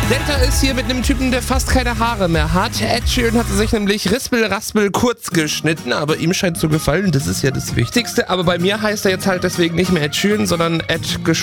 Delta ist hier mit einem Typen, der fast keine Haare mehr hat. Ed Sheeran hatte sich nämlich rispel-raspel kurz geschnitten, aber ihm scheint zu gefallen. Das ist ja das Wichtigste. Aber bei mir heißt er jetzt halt deswegen nicht mehr Ed Sheeran, sondern Ed